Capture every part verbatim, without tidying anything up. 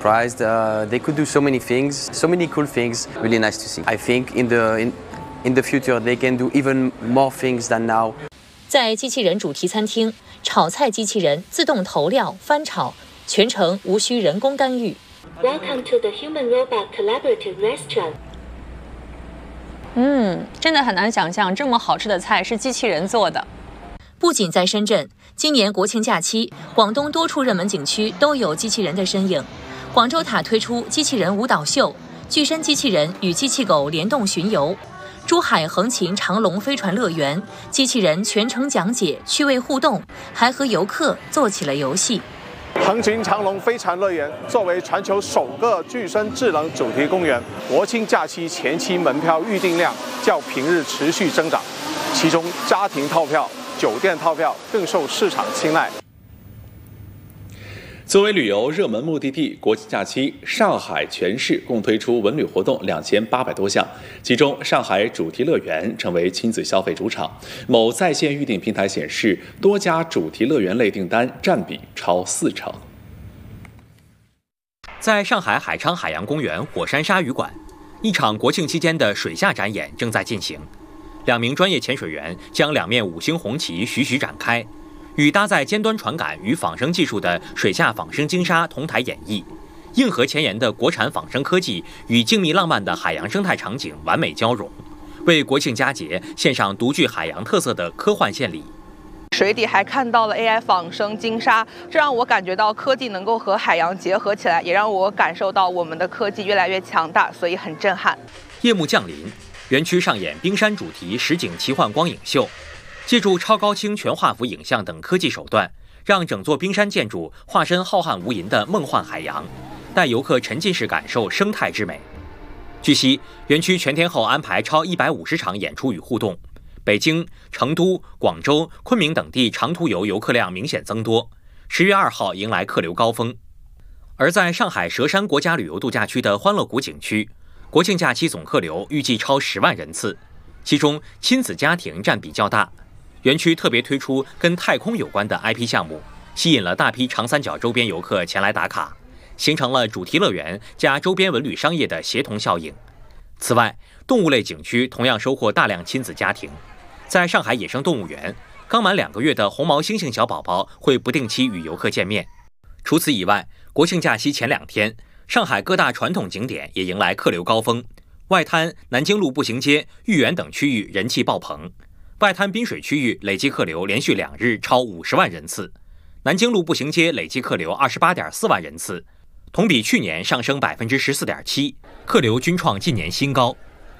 surprised. Uh, they could do so many things, so many cool things. Really nice to see. I think in the in in the future they can do even more things than now. 在机器人主题餐厅，炒菜机器人自动投料、翻炒，全程无需人工干预。 Welcome to the Human Robot Collaborative Restaurant. 嗯，真的很难想象这么好吃的菜是机器人做的。 不仅在深圳，今年国庆假期，广东多处热门景区都有机器人的身影。广州塔推出机器人舞蹈秀，巨身机器人与机器狗联动巡游。珠海横琴长龙飞船乐园，机器人全程讲解，趣味互动，还和游客做起了游戏。 横琴长龙飞船乐园作为全球首个具身智能主题公园，国庆假期前期门票预订量较平日持续增长，其中家庭套票、酒店套票更受市场青睐。 作为旅游热门目的地，国庆假期上海全市共推出文旅活动两千八百多项，其中上海主题乐园成为亲子消费主场。某在线预订平台显示，多家主题乐园类订单占比超四成。 在上海海昌海洋公园火山鲨鱼馆，一场国庆期间的水下展演正在进行，两名专业潜水员将两面五星红旗徐徐展开。与搭载尖端传感与仿生技术的水下仿生鲸鲨同台演绎，硬核前沿的国产仿生科技与静谧浪漫的海洋生态场景完美交融，为国庆佳节献上独具海洋特色的科幻献礼。 水底还看到了 A I 仿生鲸鲨，这让我感觉到科技能够和海洋结合起来，也让我感受到我们的科技越来越强大，所以很震撼。 夜幕降临，园区上演冰山主题实景奇幻光影秀。借助超高清全画幅影像等科技手段，让整座冰山建筑化身浩瀚无垠的梦幻海洋，带游客沉浸式感受生态之美。据悉，园区全天候安排超一百五十场演出与互动，北京、成都、广州、昆明等地长途游游客量明显增多。十月二号迎来客流高峰。而在上海佘山国家旅游度假区的欢乐谷景区，国庆假期总客流预计超十万人次，其中亲子家庭占比较大。园区特别推出跟太空有关的 I P 项目，吸引了大批长三角周边游客前来打卡，形成了主题乐园加周边文旅商业的协同效应。此外，动物类景区同样收获大量亲子家庭。在上海野生动物园，刚满两个月的红毛猩猩小宝宝会不定期与游客见面。除此以外，国庆假期前两天，上海各大传统景点也迎来客流高峰，外滩、南京路步行街、豫园等区域人气爆棚。外滩滨水区域累计客流连续两日超五十万人次，南京路步行街累计客流二十八点四万人次，同比去年上升百分之十四点七，客流均创近年新高。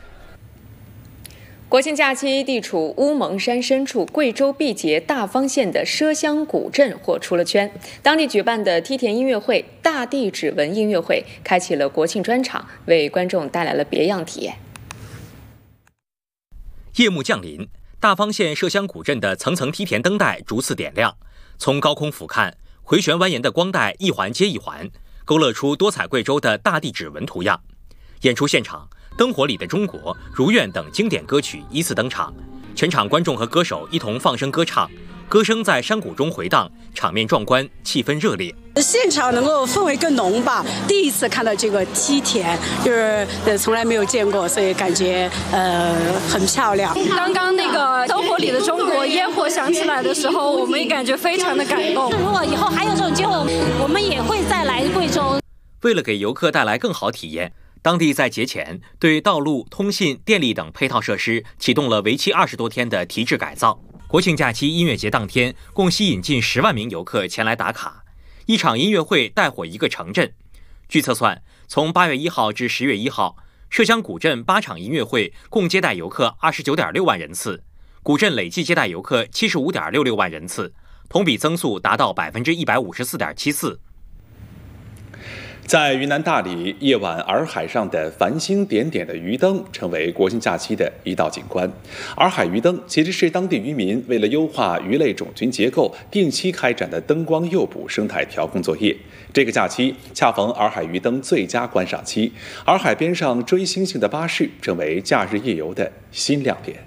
国庆假期，地处乌蒙山深处、贵州毕节大方县的麝香古镇火出了圈。当地举办的梯田音乐会、大地指纹音乐会开启了国庆专场，为观众带来了别样体验。 夜幕降临，大方县麝香古镇的层层梯田灯带逐次点亮，从高空俯瞰，回旋蜿蜒的光带一环接一环，勾勒出多彩贵州的大地指纹图样。演出现场，《灯火里的中国》、《如愿》等经典歌曲依次登场，全场观众和歌手一同放声歌唱，歌声在山谷中回荡，场面壮观，气氛热烈。 现场能够氛围更浓吧，第一次看到这个梯田，就是呃从来没有见过，所以感觉呃很漂亮。 刚刚那个灯火里的中国烟火响起来的时候，我们也感觉非常的感动。 如果以后还有这种机会，我们也会再来贵州。 为了给游客带来更好体验，当地在节前对道路、通信、电力等配套设施启动了为期二十多天的提质改造。国庆假期音乐节当天，共吸引近十万名游客前来打卡。一场音乐会带火一个城镇。据测算，从八月一号至十月一号，麝香古镇八场音乐会共接待游客二十九点六万人次，古镇累计接待游客七十五点六六万人次，同比增速达到百分之一百五十四点七四。 在云南大理，夜晚洱海上的繁星点点的鱼灯成为国庆假期的一道景观。洱海鱼灯其实是当地渔民为了优化鱼类种群结构，定期开展的灯光诱捕生态调控作业。这个假期恰逢洱海鱼灯最佳观赏期，洱海边上追星星的巴士成为假日夜游的新亮点。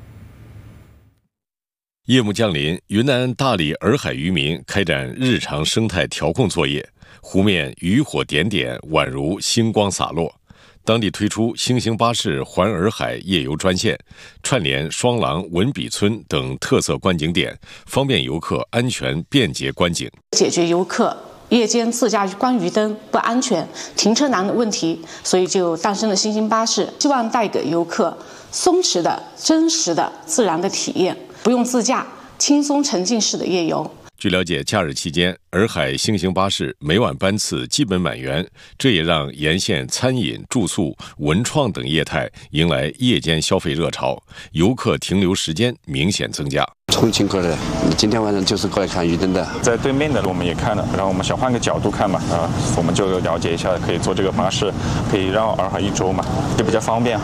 夜幕降临，云南大理洱海渔民开展日常生态调控作业。 湖面渔火点点，宛如星光洒落。当地推出星星巴士环洱海夜游专线，串联双廊、文笔村等特色观景点，方便游客安全便捷观景， 解决游客夜间自驾观鱼灯不安全、停车难的问题，所以就诞生了星星巴士，希望带给游客松弛的、真实的、自然的体验，不用自驾，轻松沉浸式的夜游。 据了解，假日期间，洱海星星巴士每晚班次基本满员，这也让沿线餐饮、住宿、文创等业态迎来夜间消费热潮，游客停留时间明显增加。 重庆过来的，今天晚上就是过来看鱼灯的。 在对面的我们也看了，然后我们想换个角度看嘛，啊，我们就了解一下，可以坐这个巴士，可以绕洱海一周嘛，就比较方便。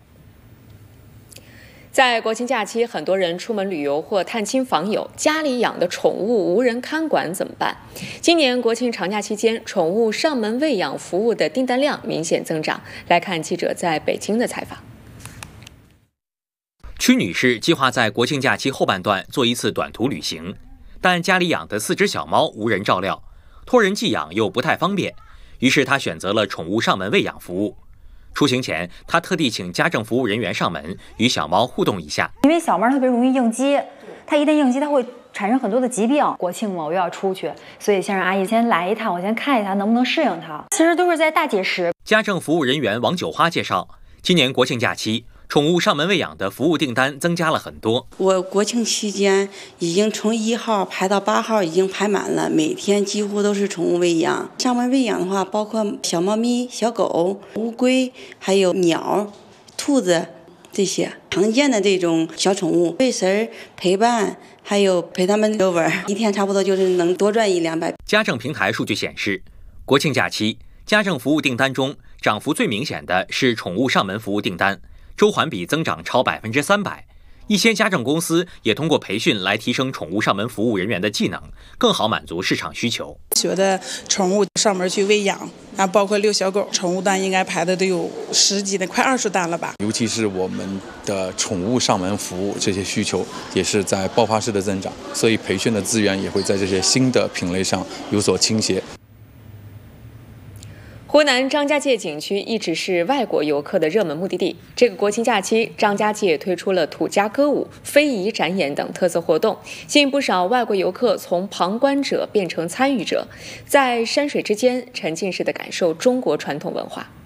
在国庆假期，很多人出门旅游或探亲访友，家里养的宠物无人看管怎么办？今年国庆长假期间，宠物上门喂养服务的订单量明显增长。来看记者在北京的采访。 曲女士计划在国庆假期后半段做一次短途旅行，但家里养的四只小猫无人照料，托人寄养又不太方便，于是她选择了宠物上门喂养服务。出行前，他特地请家政服务人员上门与小猫互动一下。 因为小猫特别容易应激，它一旦应激，它会产生很多的疾病。国庆嘛，我又要出去，所以先让阿姨先来一趟，我先看一下能不能适应它。其实都是在大节时。 家政服务人员王九花介绍，今年国庆假期，宠物上门喂养的服务订单增加了很多。 我国庆期间已经从一号排到八号，已经排满了，每天几乎都是宠物喂养。上门喂养的话，包括小猫咪、小狗、乌龟，还有鸟、兔子这些常见的这种小宠物，喂食、陪伴，还有陪他们遛弯，一天差不多就是能多赚一两百。 家政平台数据显示，国庆假期家政服务订单中涨幅最明显的是宠物上门服务订单。周环比增长超百分之三百，一些家政公司也通过培训来提升宠物上门服务人员的技能，更好满足市场需求。 学的宠物上门去喂养，啊，包括遛小狗，宠物单应该排的都有十几的，快二十单了吧。 尤其是我们的宠物上门服务这些需求也是在爆发式的增长，所以培训的资源也会在这些新的品类上有所倾斜。 湖南张家界景区一直是外国游客的热门目的地。这个国庆假期，张家界推出了土家歌舞、非遗展演等特色活动，吸引不少外国游客从旁观者变成参与者，在山水之间沉浸式的感受中国传统文化。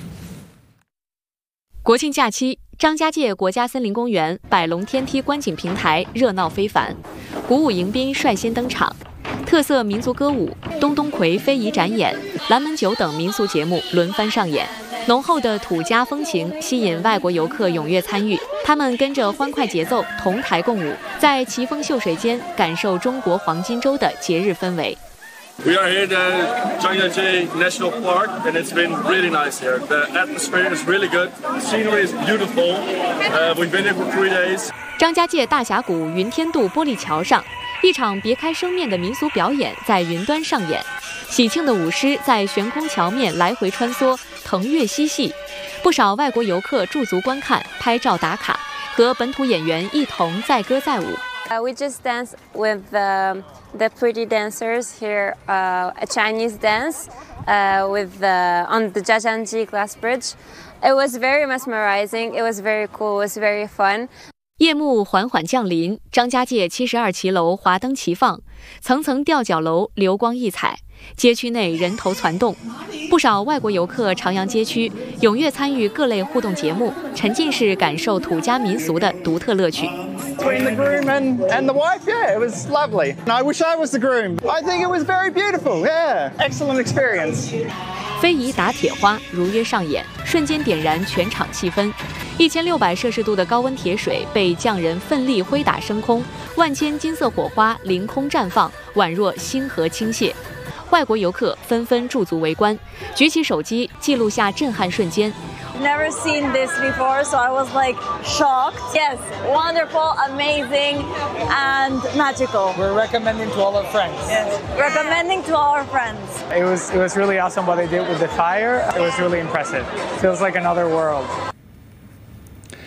国庆假期，张家界国家森林公园百龙天梯观景平台热闹非凡，鼓舞迎宾率先登场。特色民族歌舞、东东葵非遗展演、蓝门酒等民俗节目轮番上演，浓厚的土家风情吸引外国游客踊跃参与。他们跟着欢快节奏同台共舞，在奇峰秀水间感受中国黄金周的节日氛围。 We are here at Zhangjiajie National Park, and it's been really nice here. The atmosphere is really good. The scenery is beautiful. Uh, we've been here for three days. 张家界大峡谷云天渡玻璃桥上，一场别开生面的民俗表演在云端上演。喜庆的舞狮在悬空桥面来回穿梭，腾跃嬉戏。不少外国游客驻足观看、拍照打卡，和本土演员一同载歌载舞。 Uh, we just danced with the, the pretty dancers here, uh, a Chinese dance uh, with the, on the Zhangjiajie glass bridge. It was very mesmerizing. It was very cool. It was very fun. 夜幕缓缓降临，张家界七十二骑楼华灯齐放，层层吊脚楼流光溢彩，街区内人头攒动，不少外国游客徜徉街区，踊跃参与各类互动节目，沉浸式感受土家民俗的独特乐趣。 Between the groom and, and the wife, yeah, it was lovely. And I wish I was the groom. I think it was very beautiful, yeah. Excellent experience. 非遗打铁花如约上演，瞬间点燃全场气氛。一千六百摄氏度的高温铁水被匠人奋力挥打升空，万千金色火花凌空绽放，宛若星河倾泻。外国游客纷纷驻足围观，举起手机记录下震撼瞬间。 Never seen this before, so I was like shocked. Yes, wonderful, amazing, and magical. We're recommending to all our friends. Yes, recommending to all our friends. It was it was really awesome what they did with the fire. It was really impressive. Feels like another world.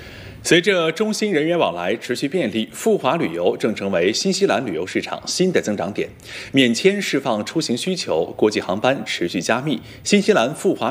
随着中新人员往来持续便利，赴华旅游正成为新西兰旅游市场新的增长点。免签释放出行需求，国际航班持续加密，新西兰赴华